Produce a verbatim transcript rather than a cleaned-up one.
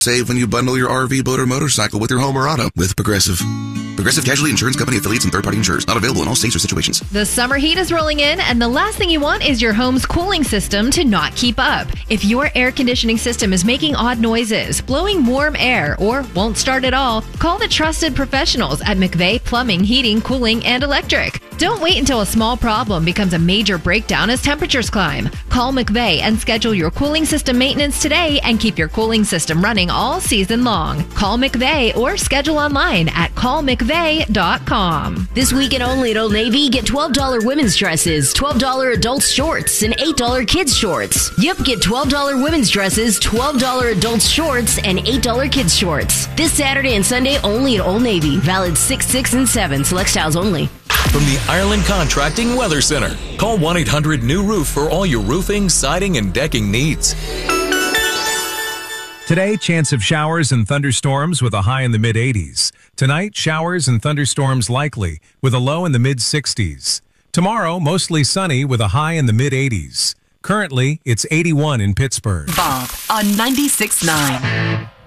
Save when you bundle your R V, boat, or motorcycle with your home or auto with Progressive. Progressive Casualty Insurance Company affiliates and third-party insurers. Not available in all states or situations. The summer heat is rolling in, and the last thing you want is your home's cooling system to not keep up. If your air conditioning system is making odd noises, blowing warm air, or won't start at all, call the trusted professionals at McVeigh Plumbing, Heating, Cooling, and Electric. Don't wait until a small problem becomes a major breakdown as temperatures climb. Call McVeigh and schedule your cooling system maintenance today and keep your cooling system running all season long. Call McVeigh or schedule online at call mcveigh dot com. This weekend only at Old Navy, get twelve dollars women's dresses, twelve dollars adults shorts, and eight dollars kids shorts. Yep, get twelve dollars women's dresses, twelve dollars adults shorts, and eight dollars kids shorts. This Saturday and Sunday only at Old Navy. Valid six, six, and seven. Select styles only. From the Ireland Contracting Weather Center. Call one eight hundred new roof for all your roofing, siding, and decking needs. Today, chance of showers and thunderstorms with a high in the mid eighties. Tonight, showers and thunderstorms likely with a low in the mid sixties. Tomorrow, mostly sunny with a high in the mid eighties. Currently, it's eighty-one in Pittsburgh. Bob on ninety-six point nine.